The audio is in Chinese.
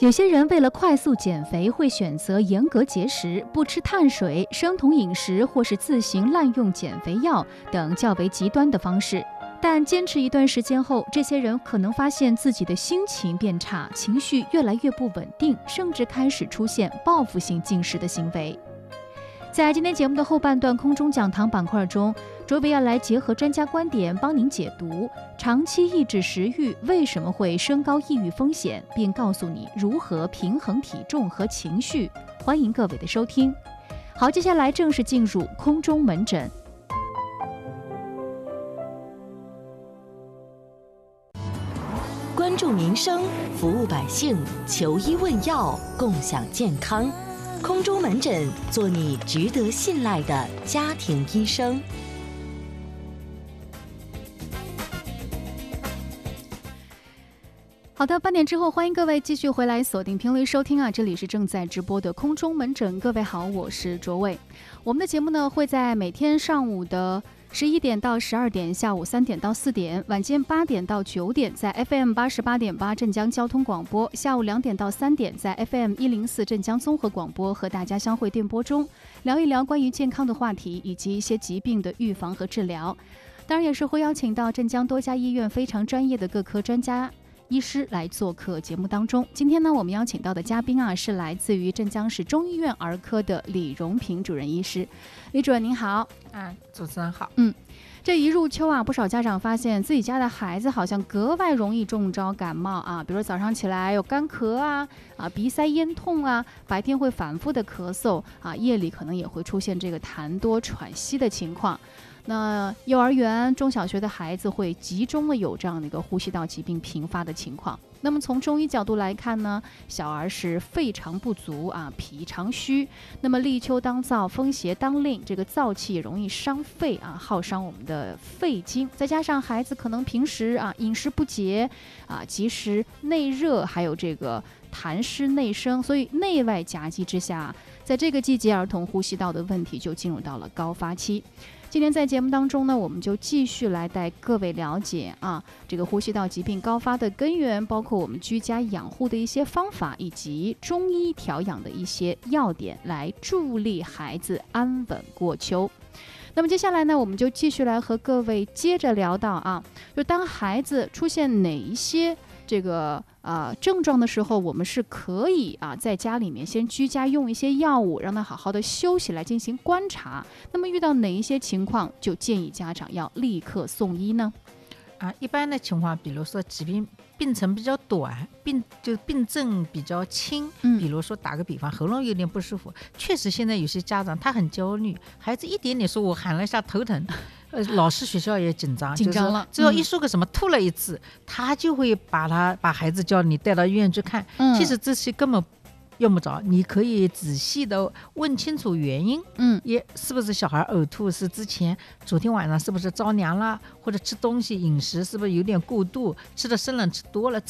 有些人为了快速减肥，会选择严格节食，不吃碳水、生酮饮食，或是自行滥用减肥药等较为极端的方式。但坚持一段时间后，这些人可能发现自己的心情变差，情绪越来越不稳定，甚至开始出现报复性进食的行为。在今天节目的后半段空中讲堂板块中，卓伟要来结合专家观点帮您解读长期抑制食欲为什么会升高抑郁风险，并告诉你如何平衡体重和情绪。欢迎各位的收听。好，接下来正式进入空中门诊。 关注民生，服务百姓，求医问药，共享健康。空中门诊，做你值得信赖的家庭医生。 好的，8点之后，欢迎各位继续回来锁定频率收听啊！这里是正在直播的空中门诊，各位好，我是卓伟。我们的节目呢会在每天上午的11点到12点，下午3点到4点，晚间8点到9点，在 FM88.8 镇江交通广播，下午2点到3点，在 FM104 镇江综合广播和大家相会电波中，聊一聊关于健康的话题以及一些疾病的预防和治疗。当然也是会邀请到镇江多家医院非常专业的各科专家医师来做客节目当中。今天呢，我们邀请到的嘉宾啊，是来自于镇江市中医院儿科的李荣平主任医师。李主任您好。 主持人好。 这一入秋啊，不少家长发现自己家的孩子好像格外容易中招感冒啊，比如早上起来有干咳啊，鼻塞咽痛啊，白天会反复的咳嗽啊，夜里可能也会出现这个痰多喘息的情况。那幼儿园、中小学的孩子会集中的有这样的一个呼吸道疾病频发的情况。那么从中医角度来看呢，小儿是肺常不足啊，脾常虚。那么立秋当燥，风邪当令，这个燥气容易伤肺啊，耗伤我们的肺经。再加上孩子可能平时饮食不节啊，积食内热，还有这个痰湿内生，所以内外夹击之下，在这个季节，儿童呼吸道的问题就进入到了高发期。今天在节目当中呢，我们就继续来带各位了解这个呼吸道疾病高发的根源，包括我们居家养护的一些方法，以及中医调养的一些要点，来助力孩子安稳过秋。那么接下来呢，我们就继续来和各位接着聊到就当孩子出现哪一些这个症状的时候，我们是可以在家里面先居家用一些药物，让他好好的休息来进行观察。那么遇到哪一些情况，就建议家长要立刻送医呢？ 一般的情况，比如说疾病病程比较短，病症比较轻，比如说打个比方，喉咙有点不舒服，确实现在有些家长他很焦虑，孩子一点点说我喊了一下头疼，老师学校也紧张了，只要一说个什么吐了一次，他就会把孩子叫你带到医院去看。其实这些根本用不着，你可以仔细的问清楚原因，也是不是小孩呕吐是之前昨天晚上是不是着凉了，或者吃东西饮食是不是有点过度，吃的生冷吃多了，